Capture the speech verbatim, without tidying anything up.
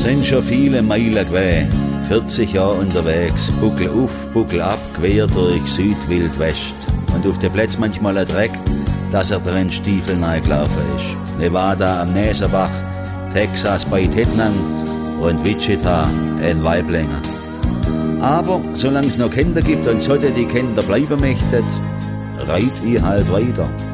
Sind schon viele Meilen gewesen, vierzig Jahre unterwegs, Buckel auf, Buckel ab, quer durch Südwildwest. Und auf der Plätze manchmal ein Dreck, dass er drin Stiefel reingelaufen ist. Nevada am Näserbach, Texas bei Tettnang und Wichita in Waiblingen. Aber solange es noch Kinder gibt und sollte die Kinder bleiben möchten, reit ich halt weiter.